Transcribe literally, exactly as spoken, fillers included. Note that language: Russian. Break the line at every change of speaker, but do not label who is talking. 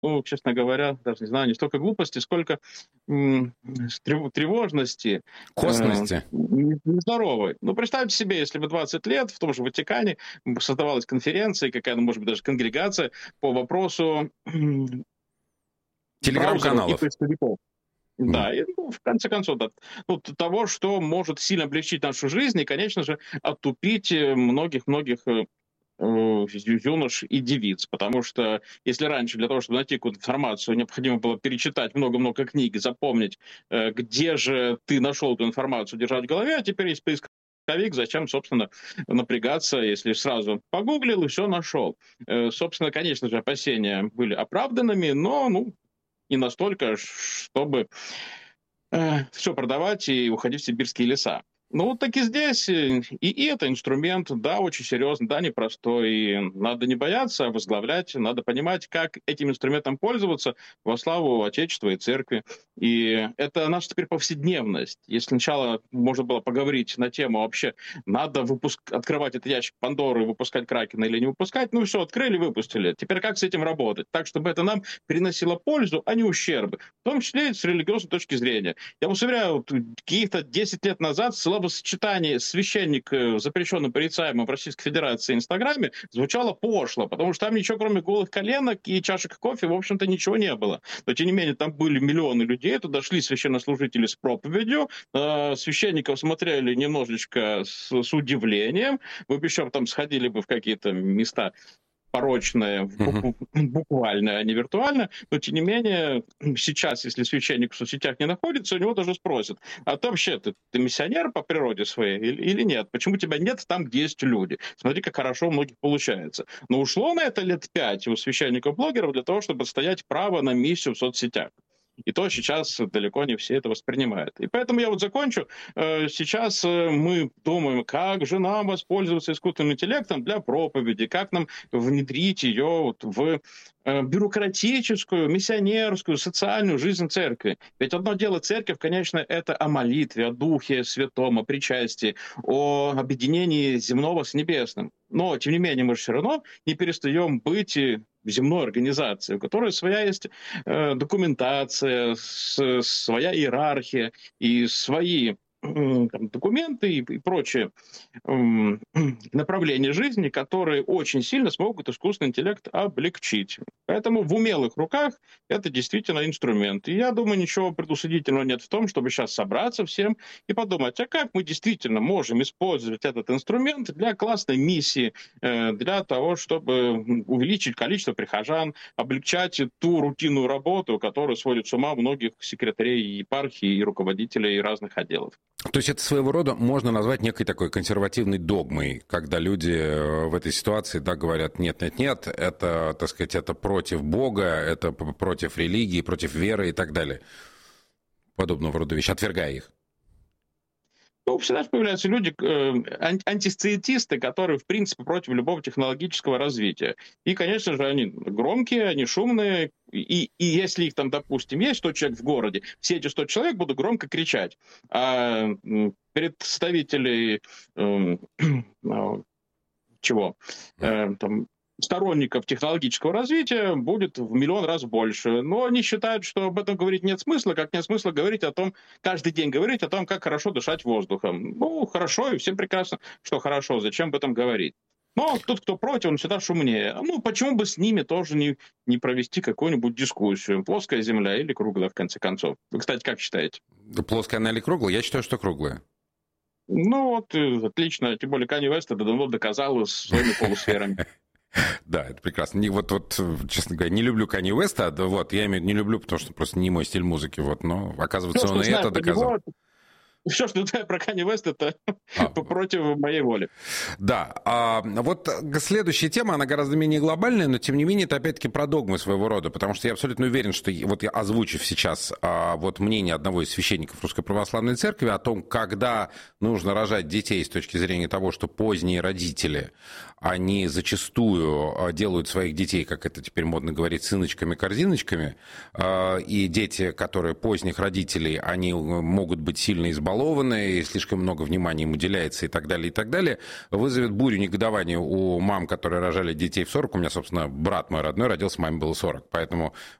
ну, честно говоря, даже не знаю, не столько глупости, сколько м, трев- тревожности, э,
Косности.
не- нездоровой. Ну, представьте себе, если бы двадцать лет в том же Ватикане создавалась конференция, какая-то, может быть, даже конгрегация по вопросу браузеров и
Телеграм-каналов.
поисковиков.
Мгм.
Да, и, ну, в конце концов, да, ну, т- того, что может сильно облегчить нашу жизнь и, конечно же, оттупить э, многих-многих э, э, ю- юнош и девиц. Потому что если раньше для того, чтобы найти какую-то информацию, необходимо было перечитать много-много книг, запомнить, э, где же ты нашел эту информацию, держать в голове, а теперь есть поисковик, зачем, собственно, напрягаться, если сразу погуглил и все нашел. Э, собственно, конечно же, опасения были оправданными, но, ну, не настолько, чтобы все продавать и уходить в сибирские леса. Ну, вот так и здесь. э, И, и это инструмент, да, очень серьезный, да, непростой. И надо не бояться возглавлять, надо понимать, как этим инструментом пользоваться во славу Отечества и Церкви. И это наша теперь повседневность. Если сначала можно было поговорить на тему вообще, надо выпуск... открывать этот ящик Пандоры, выпускать Кракена или не выпускать, ну все, открыли, выпустили. Теперь как с этим работать? Так, чтобы это нам приносило пользу, а не ущербы. В том числе и с религиозной точки зрения. Я вас уверяю, вот каких-то десять лет назад словосочетание «священник, э, запрещенный порицаемым в Российской Федерации Инстаграме» звучало пошло, потому что там ничего, кроме голых коленок и чашек кофе, в общем-то, ничего не было. Но, тем не менее, там были миллионы людей, туда шли священнослужители с проповедью, э, священников смотрели немножечко с, с удивлением, вы бы еще там сходили бы в какие-то места порочное,
Мгм.
букву- буквально, а не виртуально, но тем не менее, сейчас, если священник в соцсетях не находится, у него даже спросят, а ты вообще, ты, ты миссионер по природе своей или, или нет? Почему тебя нет там, где есть люди? Смотри, как хорошо у многих получается. Но ушло на это лет пять у священников-блогеров для того, чтобы отстоять право на миссию в соцсетях. И то сейчас далеко не все это воспринимают. И поэтому я вот закончу. Э, Сейчас э, мы думаем, как же нам воспользоваться искусственным интеллектом для проповеди, как нам внедрить ее вот в э, бюрократическую, миссионерскую, социальную жизнь церкви. Ведь одно дело церковь, конечно, это о молитве, о Духе Святом, о причастии, о объединении земного с небесным. Но, тем не менее, мы же все равно не перестаем быть э, земной организацией, у которой своя есть э, документация, с- своя иерархия и свои м, там, документы и, и прочее м, направления жизни, которые очень сильно смогут искусственный интеллект облегчить. Поэтому в умелых руках это действительно инструмент. И я думаю, ничего предусудительного нет в том, чтобы сейчас собраться всем и подумать, а как мы действительно можем использовать этот инструмент для классной миссии, э, для того, чтобы увеличить количество прихожан, облегчать ту рутинную работу, которая сводит с ума многих секретарей епархии и руководителей разных отделов.
То есть это своего рода можно назвать некой такой консервативной догмой, когда люди э, в этой ситуации, да, говорят, нет-нет-нет, это, так сказать, это против Бога, это п- против религии, против веры и так далее. Подобного рода вещи, отвергая их.
Ну, всегда же появляются люди, э, ан- антисциентисты, которые, в принципе, против любого технологического развития. И, конечно же, они громкие, они шумные, и, и если их там, допустим, есть сто человек в городе, все эти сто человек будут громко кричать. А м, представителей эм, а, чего? Э, там, сторонников технологического развития будет в миллион раз больше. Но они считают, что об этом говорить нет смысла, как нет смысла говорить о том, каждый день говорить о том, как хорошо дышать воздухом. Ну, хорошо, и всем прекрасно, что хорошо, зачем об этом говорить. Но тот, кто против, он всегда шумнее. Ну, почему бы с ними тоже не, не провести какую-нибудь дискуссию? Плоская земля или круглая, в конце концов? Вы, кстати, как считаете?
Да, плоская она или круглая? Я считаю, что круглая.
Ну, вот, э, отлично. Тем более Канье Уэст это давно доказал своими полусферами.
Да, это прекрасно. Не, вот, вот, честно говоря, не люблю Канье Уэста, да, вот, я имею в виду, не люблю, потому что просто не мой стиль музыки, вот, но, оказывается,
Все,
он
что
и
знаю
это
про
доказал.
него, все, что знаю про Канье Уэст, это
А,
против моей воли.
да, а вот следующая тема, она гораздо менее глобальная, но тем не менее это опять-таки про догмы своего рода, потому что я абсолютно уверен, что вот я озвучив сейчас а, вот мнение одного из священников Русской Православной Церкви о том, когда нужно рожать детей с точки зрения того, что поздние родители, они зачастую делают своих детей, как это теперь модно говорить, сыночками-корзиночками, а, и дети, которые поздних родителей, они могут быть сильно избалованы, избалованный, и слишком много внимания им уделяется и так далее, и так далее, вызовет бурю негодования у мам, которые рожали детей в сорок. У меня, собственно, брат мой родной родился, маме было сорок. Поэтому